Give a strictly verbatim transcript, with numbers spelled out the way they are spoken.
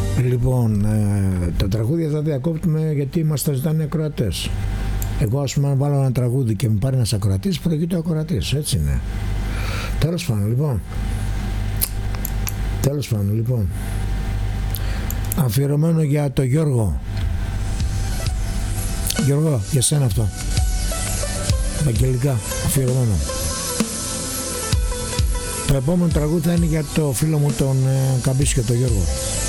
Λοιπόν, ε, τα τραγούδια θα διακόπτουμε γιατί μας τα ζητάνε ακροατές. Εγώ, ας πούμε, αν βάλω ένα τραγούδι και μου πάρει ένας ακροατής, προηγείται ο ακροατής, έτσι είναι. Τέλος πάντων, λοιπόν. Τέλος πάντων, λοιπόν. Αφιερωμένο για το Γιώργο. Γιώργο, για σένα αυτό. Αγγελικά, αφιερωμένο. Το επόμενο τραγούδι θα είναι για το φίλο μου τον ε, Καμπίσιο, τον Γιώργο.